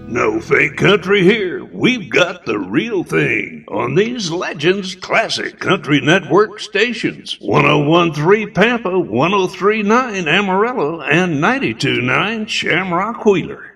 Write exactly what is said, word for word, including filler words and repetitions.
No fake country here. We've got the real thing on these Legends Classic Country Network stations. one oh one point three Pampa, one oh three point nine Amarillo, and ninety-two point nine Shamrock Wheeler.